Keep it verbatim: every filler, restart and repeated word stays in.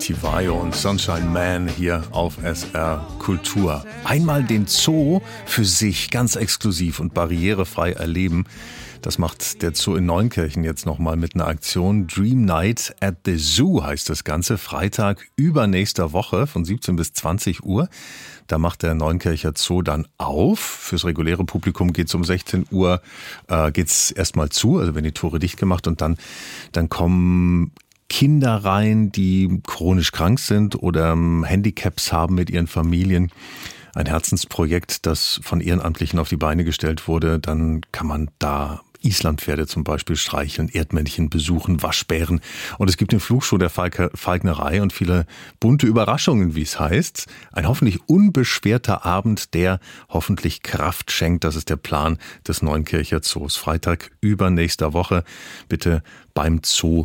Tivayo und Sunshine Man hier auf S R Kultur. Einmal den Zoo für sich ganz exklusiv und barrierefrei erleben. Das macht der Zoo in Neunkirchen jetzt nochmal mit einer Aktion. Dream Night at the Zoo heißt das Ganze. Freitag übernächster Woche von siebzehn bis zwanzig Uhr. Da macht der Neunkircher Zoo dann auf. Fürs reguläre Publikum geht's um sechzehn Uhr, äh, geht's erstmal zu, also wenn die Tore dicht gemacht, und dann, dann kommen Kinder rein, die chronisch krank sind oder Handicaps haben mit ihren Familien. Ein Herzensprojekt, das von Ehrenamtlichen auf die Beine gestellt wurde. Dann kann man da Islandpferde zum Beispiel streicheln, Erdmännchen besuchen, Waschbären. Und es gibt den Flugshow der Falke, Falknerei und viele bunte Überraschungen, wie es heißt. Ein hoffentlich unbeschwerter Abend, der hoffentlich Kraft schenkt. Das ist der Plan des Neunkircher Zoos. Freitag übernächster Woche bitte beim Zoo